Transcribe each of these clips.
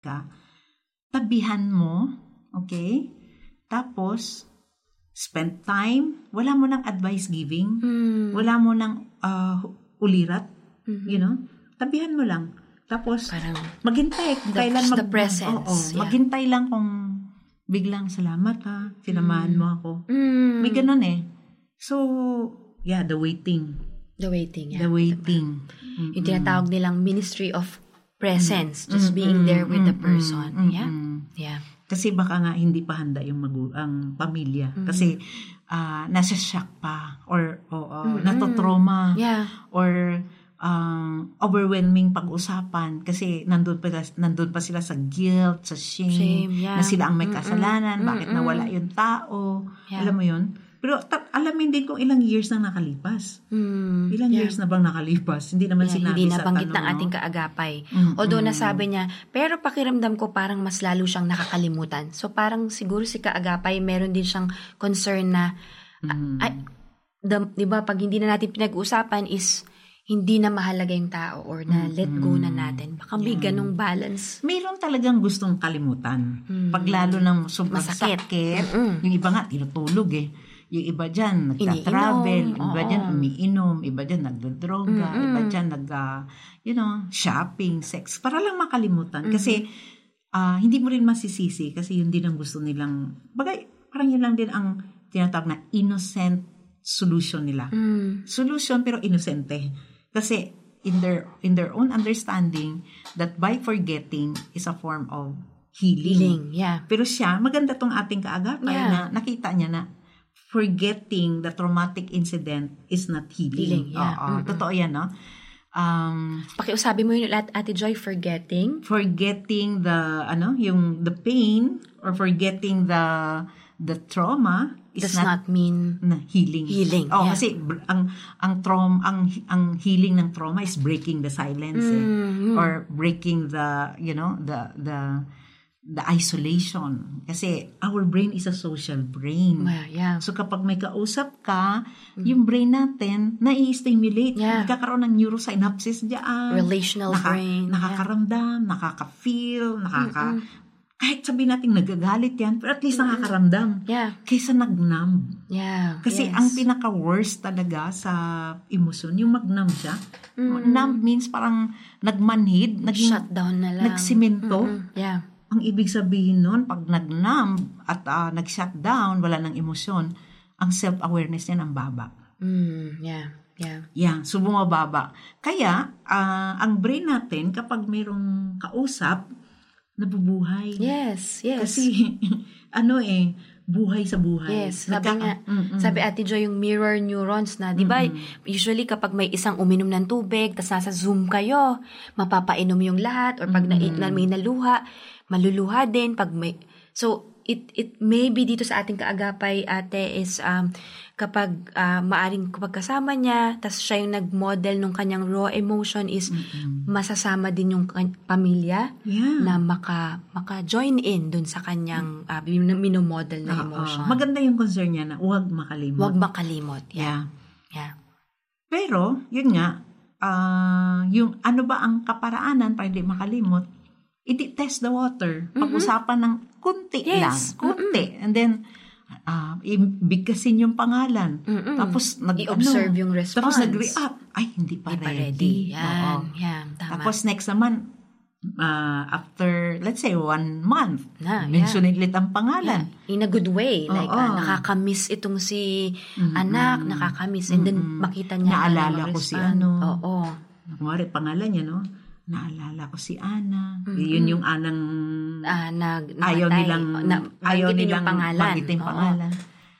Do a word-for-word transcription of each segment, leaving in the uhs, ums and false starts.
ka, tabihan mo, okay? Tapos, spend time. Wala mo ng advice giving. Mm. Wala mo ng uh, ulirat. Mm-hmm. You know? Tabihan mo lang. Tapos, parang maghintay kung the, kailan mag... the presence. Oo, oh, yeah. Maghintay lang kung biglang salamat ha, sinamahan mm. mo ako. Mm. May ganun eh. So, yeah, the waiting. The waiting, yeah. The waiting. Mm-hmm. Yung tinatawag nilang ministry of presence, mm-hmm. just being there with the person. Mm-hmm. Yeah? Yeah. Kasi baka nga hindi pa handa yung magu- ang pamilya. Mm-hmm. Kasi uh, nasa shock pa or o, uh, mm-hmm. natotrauma yeah. or um, overwhelming pag-usapan kasi nandun pa, nandun pa sila sa guilt, sa shame, shame yeah. na sila ang may kasalanan, mm-mm. bakit Mm-mm. nawala yung tao. Yeah. Alam mo yun? Pero ta- alamin din kung ilang years nang nakalipas. Mm, ilang yeah. years na bang nakalipas? Hindi naman yeah, sinabi hindi sa nabanggit tanong. ng ating kaagapay. Mm-mm. Although nasabi niya, pero pakiramdam ko parang mas lalo siyang nakakalimutan. So parang siguro si kaagapay meron din siyang concern na, mm-hmm. ay, the, di ba, pag hindi na natin pinag-uusapan is hindi na mahalaga yung tao or na mm-hmm. let go na natin. Baka may yeah. ganong balance. Mayroon talagang gustong kalimutan. Mm-hmm. Pag lalo ng sobrang sakit, mm-hmm. yung iba nga tinutulog eh. Yung iba dyan, nagta-travel, Iniinom. iba dyan, umiinom, iba dyan, nagdodroga, Mm-mm. iba dyan, nag, uh, you know, shopping, sex, para lang makalimutan. Mm-hmm. Kasi, uh, hindi mo rin masisisi kasi yun din ang gusto nilang, bagay, parang yun lang din ang tinatawag na innocent solution nila. Mm. Solution pero inosente. Kasi, in their, in their own understanding, that by forgetting is a form of healing. Healing, yeah. Pero siya, maganda tong ating kaagapay Yeah. na nakita niya na forgetting the traumatic incident is not healing. Healing, yeah. Oo, totoo yan, no? Um, Pakiusabi mo yun, Ate Joy, forgetting? Forgetting the, ano, yung the pain or forgetting the the trauma is does not, not mean na healing. Healing, Oh, yeah. kasi br- ang ang trauma ang ang healing ng trauma is breaking the silence Mm-hmm. eh, or breaking the, you know, the the the isolation. Kasi our brain is a social brain. Yeah, yeah. So kapag may kausap ka, mm-hmm. yung brain natin nai-stimulate. Yeah. Nagkakaroon ng neurosynapses diyan. Relational Naka, brain. Nakakaramdam, yeah. nakaka-feel, nakaka... Mm-hmm. Kahit sabihin natin nagagalit yan, pero at least mm-hmm. nakakaramdam. Yeah. Kaysa nagnam. Yeah. Kasi yes. ang pinaka-worst talaga sa emosyon, yung magnam siya. Mm-hmm. Numb means parang nagmanhid, naging, shutdown na lang. nagsimento. Mm-hmm. Yeah. Ang ibig sabihin nun, pag nag-numb at uh, nag-shutdown, wala ng emosyon, ang self-awareness niya ang baba. Mm, yeah, yeah. Yeah, so bumababa. Kaya, uh, ang brain natin, kapag mayroong kausap, nabubuhay. Yes, yes. Kasi, ano eh, buhay sa buhay. Yes, sabi Nagka- nga, mm-mm. sabi Ate Joy, yung mirror neurons na, di ba, usually kapag may isang uminom ng tubig, tas nasa Zoom kayo, mapapainom yung lahat, or pag Mm-mm. na, may naluha, maluluha din, pag may, so, it it may be dito sa ating kaagapay, ate, is um, kapag uh, maaring kapag kasama niya, tas siya yung nag-model ng kanyang raw emotion is Mm-mm. masasama din yung kan- pamilya Yeah. na maka, maka-join in dun sa kanyang uh, minomodel na Oo. emotion. Maganda yung concern niya na huwag makalimot. Huwag makalimot. Yeah. Yeah. Yeah. Pero, yun nga, ah, yung ano ba ang kaparaanan para hindi makalimot, i-test the water. Pag-usapan ng kunti Yes. lang. Kunti. And then, uh, ibigkasin yung pangalan. Mm-mm. Tapos, nag, I-observe ano, yung response. Tapos nag-react. Ay, hindi pa Hindi pa ready. ready. Yan. Oo. Yan. Tama. Tapos next naman, uh, after, let's say, one month, Na, mention yeah. ulit ang pangalan. Yeah. In a good way. Like, Oo. ah, nakakamiss itong si Mm-mm. anak, nakakamiss. And then, Mm-mm. makita niya. Naalala na ko si mag-respond. ano. Oo. Kumari, pangalan niya, no? Naalala ko si Ana. Mm-mm. Yun yung Anang Ah, nag, ayaw namatay. nilang na, ayaw banggitin nilang yung pangalan. banggitin yung Oo. pangalan.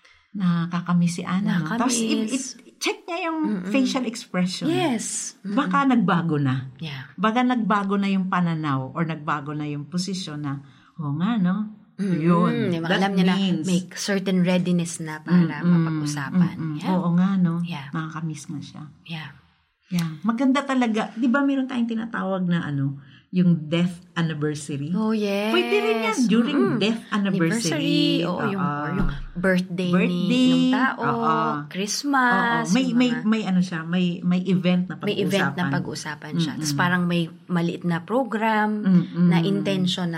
Nakakamiss si Ana. No? Tapos, Nakakamiss. i- i- check niya yung Mm-mm. facial expression. Yes. Mm-mm. Baka nagbago na. Yeah. Baka nagbago na yung pananaw or nagbago na yung posisyon na, oh nga, no? Yun. Mm, That alam niya means, na may certain readiness na para Mm-mm. mapag-usapan. Mm-mm. Yeah. Oo nga, no? Yeah. Nakakamiss nga siya. Yeah. Yeah. Maganda talaga. Di ba meron tayong tinatawag na ano, yung death anniversary? Oh, yes. Pwede rin yan during Mm-mm. death anniversary. Oo, yung, Oo. or yung birthday, Birthday. ni ng tao, Oo. Christmas. Oo. May, yung may, mga- may ano siya, may, may event na pag-uusapan. may event na pag-usapan siya. Mm-mm. Tapos parang may maliit na program Mm-mm. na intention na